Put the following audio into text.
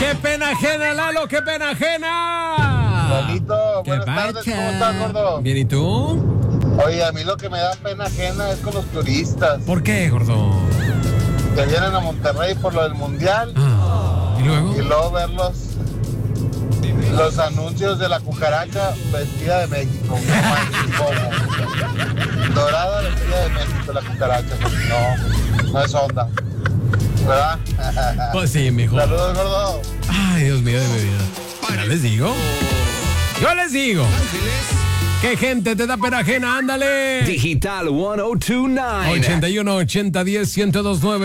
¡Qué pena ajena, Lalo! ¡Qué pena ajena! Lalito, ¿Qué buenas tardes, pasa? ¿cómo estás, gordo? Bien, ¿y tú? Oye, a mí lo que me da pena ajena es con los turistas ¿Por qué, gordo? que vienen a Monterrey por lo del Mundial ¿Y luego? y luego ver los anuncios de la cucaracha vestida de México. No manches, ¿cómo? Dorada vestida de México, la cucaracha. Pues no es onda. ¿Verdad? Pues sí, mijo. Saludos, gordo. Ay, Dios mío de mi vida. ¿Ya les digo? Yo les digo. ¿Qué gente te da pena ajena? ¡Ándale! Digital 1029. 81 80 10 1029